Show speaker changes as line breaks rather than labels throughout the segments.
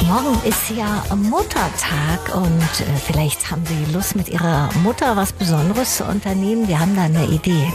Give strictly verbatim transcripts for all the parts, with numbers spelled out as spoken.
Morgen ist ja Muttertag und äh, vielleicht haben Sie Lust, mit Ihrer Mutter was Besonderes zu unternehmen. Wir haben da eine Idee.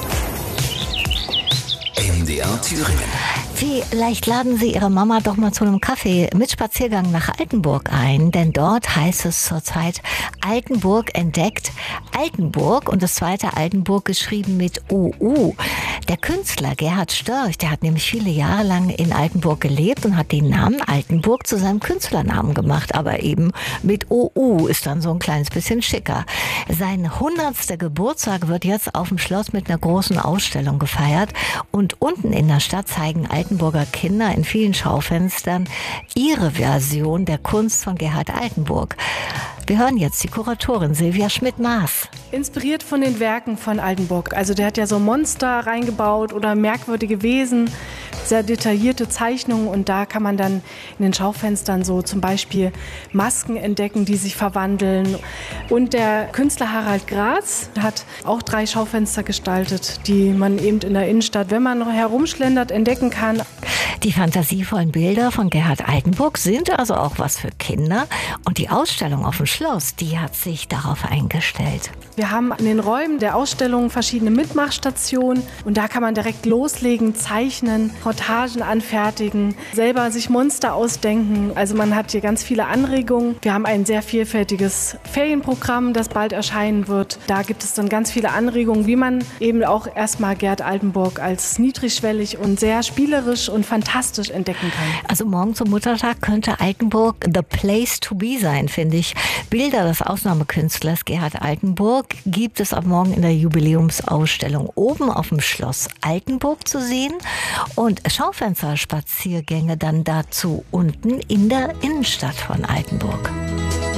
M D R Thüringen.
Vielleicht laden Sie Ihre Mama doch mal zu einem Kaffee mit Spaziergang nach Altenburg ein, denn dort heißt es zurzeit Altenburg entdeckt. Altenburg und das zweite Altenburg geschrieben mit O U. Der Künstler Gerhard Störch, der hat nämlich viele Jahre lang in Altenburg gelebt und hat den Namen Altenburg zu seinem Künstlernamen gemacht, aber eben mit O U ist dann so ein kleines bisschen schicker. Sein hundertster Geburtstag wird jetzt auf dem Schloss mit einer großen Ausstellung gefeiert und unten in der Stadt zeigen Altenburger Kinder in vielen Schaufenstern ihre Version der Kunst von Gerhard Altenburg. Wir hören jetzt die Kuratorin Silvia Schmidt-Maas.
Inspiriert von den Werken von Altenburg. Also der hat ja so Monster reingebaut oder merkwürdige Wesen, sehr detaillierte Zeichnungen und da kann man dann in den Schaufenstern so zum Beispiel Masken entdecken, die sich verwandeln. Und der Künstler Harald Graz hat auch drei Schaufenster gestaltet, die man eben in der Innenstadt, wenn man herumschlendert, entdecken kann.
Die fantasievollen Bilder von Gerhard Altenburg sind also auch was für Kinder und die Ausstellung auf dem Schloss, die hat sich darauf eingestellt.
Wir haben in den Räumen der Ausstellung verschiedene Mitmachstationen und da kann man direkt loslegen, zeichnen, Montagen anfertigen, selber sich Monster ausdenken. Also man hat hier ganz viele Anregungen. Wir haben ein sehr vielfältiges Ferienprogramm, das bald erscheinen wird. Da gibt es dann ganz viele Anregungen, wie man eben auch erstmal Gerhard Altenburg als niedrigschwellig und sehr spielerisch und fantastisch entdecken kann.
Also morgen zum Muttertag könnte Altenburg the place to be sein, finde ich. Bilder des Ausnahmekünstlers Gerhard Altenburg gibt es ab morgen in der Jubiläumsausstellung oben auf dem Schloss Altenburg zu sehen und Schaufensterspaziergänge dann dazu unten in der Innenstadt von Altenburg.